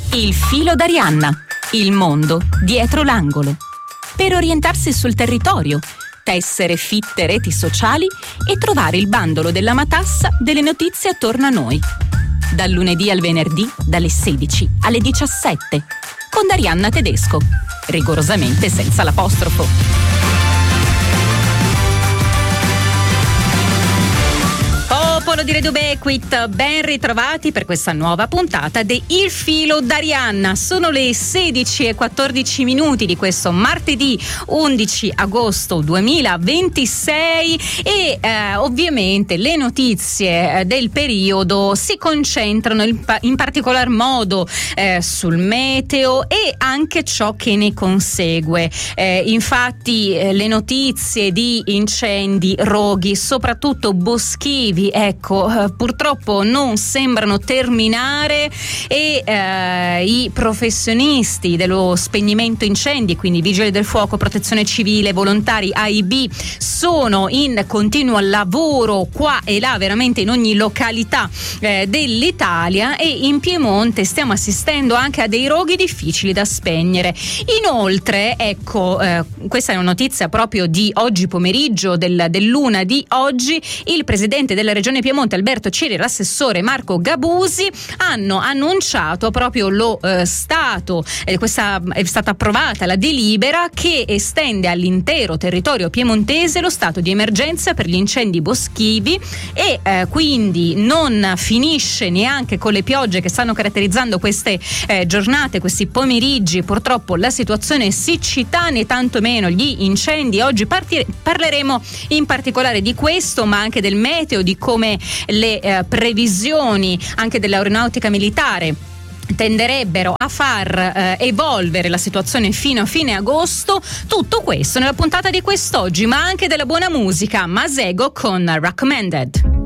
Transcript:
Il filo d'Arianna, il mondo dietro l'angolo. Per orientarsi sul territorio, tessere fitte reti sociali e trovare il bandolo della matassa delle notizie attorno a noi. Dal lunedì al venerdì, dalle 16 alle 17, con Arianna Tedesco, rigorosamente senza l'apostrofo. Popolo di Radio Bequit, ben ritrovati per questa nuova puntata di Il Filo d'Arianna. Sono le 16:14 di questo martedì 11 agosto 2026 e ovviamente le notizie del periodo si concentrano in particolar modo sul meteo e anche ciò che ne consegue. Infatti le notizie di incendi, roghi, soprattutto boschivi, purtroppo non sembrano terminare e i professionisti dello spegnimento incendi, quindi vigili del fuoco, protezione civile, volontari, AIB, sono in continuo lavoro qua e là, veramente in ogni località dell'Italia, e in Piemonte stiamo assistendo anche a dei roghi difficili da spegnere. Inoltre, questa è una notizia proprio di oggi pomeriggio, dell'una di oggi, il presidente della regione Piemonte Alberto Cieri e l'assessore Marco Gabusi hanno annunciato proprio lo stato, questa è stata approvata la delibera che estende all'intero territorio piemontese lo stato di emergenza per gli incendi boschivi e quindi non finisce neanche con le piogge che stanno caratterizzando queste giornate, questi pomeriggi, purtroppo la situazione siccità, né tantomeno gli incendi. Oggi parleremo in particolare di questo, ma anche del meteo, di come le previsioni anche dell'aeronautica militare tenderebbero a far evolvere la situazione fino a fine agosto. Tutto questo nella puntata di quest'oggi, ma anche della buona musica. Masego con Recommended.